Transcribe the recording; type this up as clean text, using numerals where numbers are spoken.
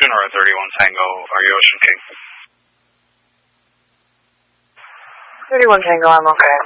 Nora 31 Tango, are you Ocean King? 31 Tango, I'm okay.